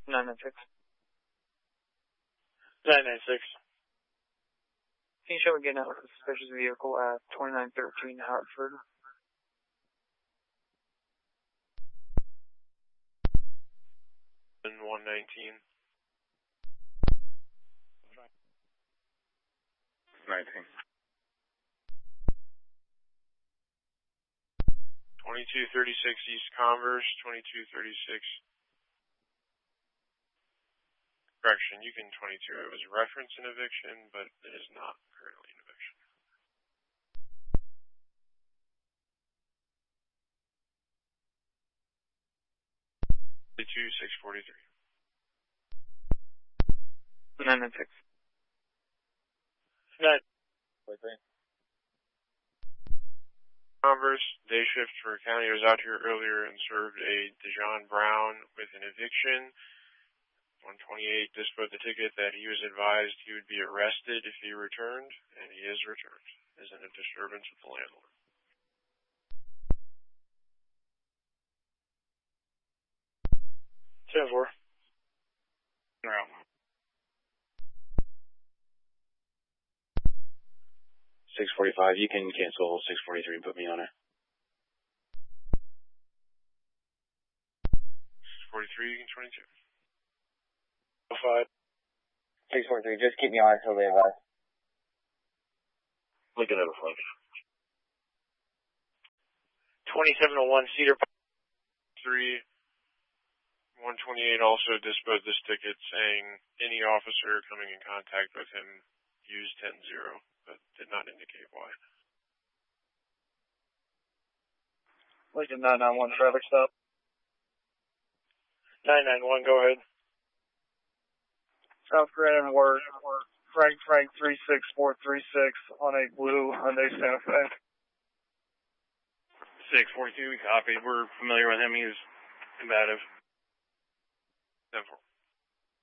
996. 996. Can you show me getting out with a suspicious vehicle at 2913 Hartford? And 119. 19. 2236 East Converse, 2236. Correction, you can 22. It was reference an eviction, but it is not currently an eviction. 643. 996. 943. Converse, day shift for county was out here earlier and served a Dejon Brown with an eviction. 128 disposed the ticket that he was advised he would be arrested if he returned, and he is returned. Isn't a disturbance with the landlord. Ten four. No. 645, you can cancel 643 and put me on it. 643, you can 22. 5. 643, just keep me on until they advise. Look at that flag. 2701 Cedar 3. 128 also disposed this ticket saying any officer coming in contact with him used 10-0, but did not indicate why. Lincoln 991 traffic stop. 991, go ahead. South Grand Word, Frank 36436 on a blue Hyundai Santa Fe. 642, we copied. We're familiar with him. He was combative. 10-4.